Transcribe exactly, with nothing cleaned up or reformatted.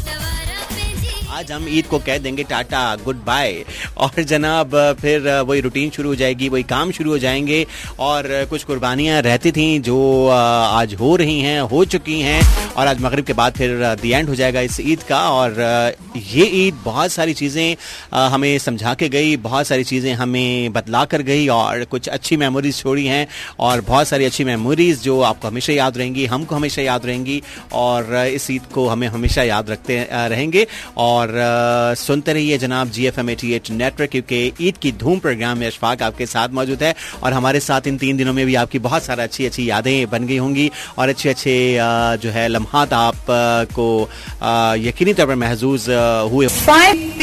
आज हम ईद को कह देंगे टाटा गुड बाय और जनाब फिर वही रूटीन शुरू हो जाएगी, वही काम शुरू हो जाएंगे और कुछ कुर्बानियां रहती थी जो आज हो रही हैं, हो चुकी हैं और आज मगरिब के बाद फिर दी एंड हो जाएगा इस ईद का। और ये ईद बहुत सारी चीज़ें हमें समझा के गई, बहुत सारी चीज़ें हमें बतला कर गई और कुछ अच्छी मेमोरीज छोड़ी हैं और बहुत सारी अच्छी मेमोरीज जो आपको हमेशा याद रहेंगी, हमको हमेशा याद रहेंगी और इस ईद को हमें हमेशा याद रखते रहेंगे। और और uh, सुनते रहिए जनाब जी F M eighty eight network, क्योंकि ईद की धूम प्रोग्राम में अशफाक आपके साथ मौजूद है और हमारे साथ इन तीन दिनों में भी आपकी बहुत सारी अच्छी अच्छी यादें बन गई होंगी और अच्छे अच्छे uh, जो है लम्हात आप uh, को uh, यकीनी तौर पर महसूस uh, हुए।